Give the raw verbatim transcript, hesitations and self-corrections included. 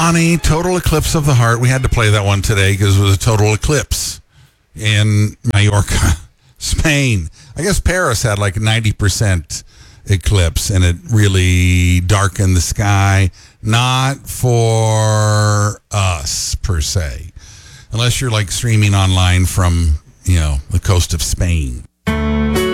Bonnie, total eclipse of the heart. We had to play that one today because it was a total eclipse in Mallorca, Spain. I guess Paris had like ninety percent eclipse, and it really darkened the sky. Not for us, per se. Unless you're like streaming online from, you know, the coast of Spain.